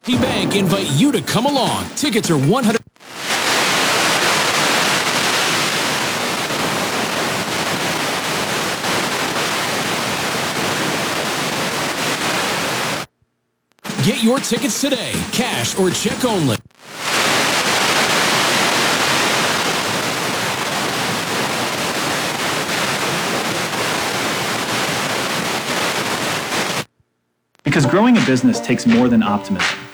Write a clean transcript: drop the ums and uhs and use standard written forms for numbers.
Bank invite you to come along. Tickets are 100. Get your tickets today, cash or check only. Because growing a business takes more than optimism.